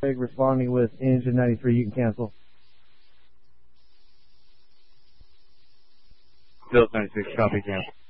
responding with engine 93, you can cancel. Bill 96, copy, cancel.